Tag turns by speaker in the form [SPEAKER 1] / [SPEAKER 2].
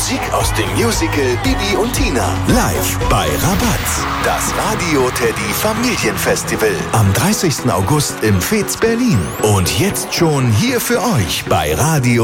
[SPEAKER 1] Musik aus dem Musical Bibi und Tina. Live bei Rabatz. Das Radio Teddy Familienfestival. Am 30. August im Fez Berlin. Und jetzt schon hier für euch bei Radio